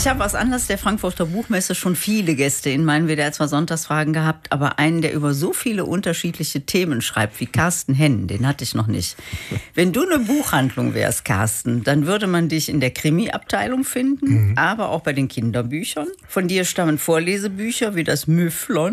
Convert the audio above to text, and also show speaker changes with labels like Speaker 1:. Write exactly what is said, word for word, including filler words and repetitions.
Speaker 1: Ich habe aus Anlass der Frankfurter Buchmesse schon viele Gäste in meinen W D R zwei Sonntagsfragen gehabt, aber einen, der über so viele unterschiedliche Themen schreibt, wie Carsten Henn, den hatte ich noch nicht. Wenn du eine Buchhandlung wärst, Carsten, dann würde man dich in der Krimi-Abteilung finden, mhm. aber auch bei den Kinderbüchern. Von dir stammen Vorlesebücher wie das Müfflon